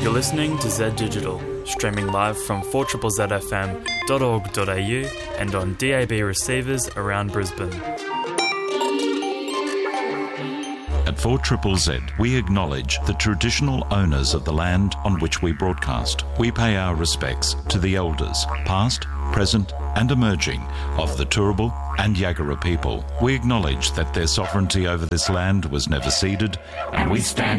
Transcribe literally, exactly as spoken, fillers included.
You're listening to Z Digital, streaming live from four Z Z F M dot org dot a u and on D A B receivers around Brisbane. At four Z Z Z, we acknowledge the traditional owners of the land on which we broadcast. We pay our respects to the elders, past, present and emerging, of the Turrbal and Yagara people. We acknowledge that their sovereignty over this land was never ceded, and we stand